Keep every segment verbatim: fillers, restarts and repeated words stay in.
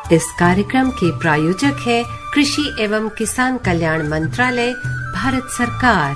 इस कार्यक्रम के प्रायोजक है कृषि एवं किसान कल्याण मंत्रालय, भारत सरकार।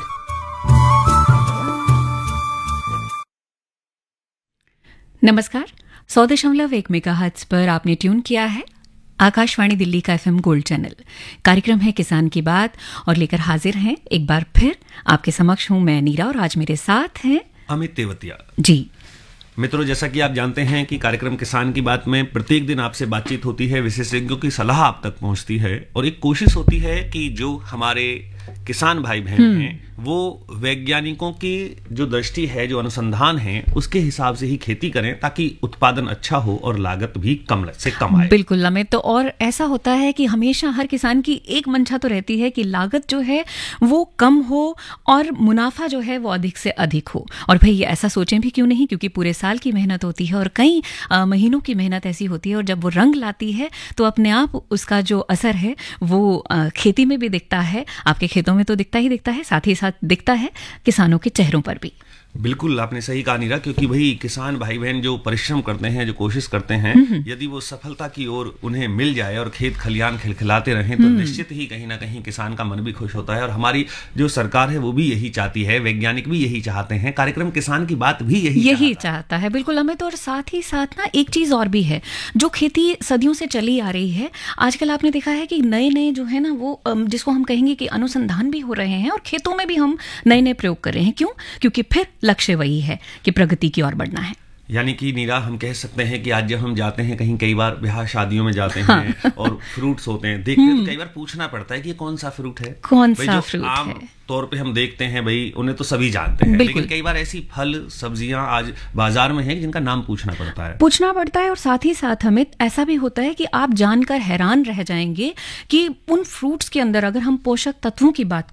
नमस्कार, सौ दशमलव एक मेगाहर्ट्ज पर आपने ट्यून किया है आकाशवाणी दिल्ली का एफएम गोल्ड चैनल। कार्यक्रम है किसान की बात और लेकर हाजिर हैं एक बार फिर आपके समक्ष हूं मैं नीरा और आज मेरे साथ हैं अमित तेवतिया जी। मित्रों, जैसा कि आप जानते हैं कि कार्यक्रम किसान की बात में प्रत्येक दिन आपसे बातचीत होती है, विशेषज्ञों की सलाह आप तक पहुंचती है और एक कोशिश होती है कि जो हमारे किसान भाई बहन हैं वो वैज्ञानिकों की जो दृष्टि है, जो अनुसंधान है, उसके हिसाब से ही खेती करें ताकि उत्पादन अच्छा हो और लागत भी कम से कम आए। बिल्कुल अमित, तो और ऐसा होता है कि हमेशा हर किसान की एक मंशा तो रहती है कि लागत जो है वो कम हो और मुनाफा जो है वो अधिक से अधिक हो। और भाई ऐसा सोचें भी क्यों नहीं, क्योंकि पूरे साल की मेहनत होती है और कई आ, महीनों की मेहनत ऐसी होती है और जब वो रंग लाती है तो अपने आप उसका जो असर है वो आ, खेती में भी दिखता है, आपके खेतों में तो दिखता ही दिखता है, साथ ही साथ दिखता है किसानों के चेहरों पर भी। बिल्कुल आपने सही कहा नीरा, क्योंकि वही किसान भाई बहन जो परिश्रम करते हैं, जो कोशिश करते हैं, यदि वो सफलता की ओर उन्हें मिल जाए और खेत खलियान खिलखिलाते रहें तो निश्चित ही कहीं ना कहीं किसान का मन भी खुश होता है। और हमारी जो सरकार है वो भी यही चाहती है, वैज्ञानिक भी यही चाहते हैं, कार्यक्रम किसान की बात भी यही यही चाहता है। बिल्कुल अमित, और साथ ही साथ ना एक चीज और भी है जो खेती सदियों से चली आ रही है। आजकल आपने देखा है कि नए नए जो है ना वो जिसको हम कहेंगे कि अनुसंधान भी हो रहे हैं और खेतों में भी हम नए नए प्रयोग कर रहे हैं। क्यों? क्योंकि फिर लक्ष्य वही है कि प्रगति की ओर बढ़ना है। यानी कि नीरा, हम कह सकते हैं कि आज जब हम जाते हैं कहीं, कई बार ब्याह शादियों में जाते हाँ। हैं और फ्रूट्स होते हैं, देखते हैं तो कई बार पूछना पड़ता है कि ये कौन सा फ्रूट है, कौन सा फ्रूट आम है। तौर पे हम देखते हैं भाई उन्हें तो सभी जानते हैं, लेकिन कई बार ऐसी फल सब्जियां आज बाजार में हैं जिनका नाम पूछना पड़ता है पूछना पड़ता है और साथ ही साथ हमें ऐसा भी होता है कि आप जानकर हैरान रह जाएंगे कि उन फ्रूट्स के अंदर अगर हम पोषक तत्वों की बात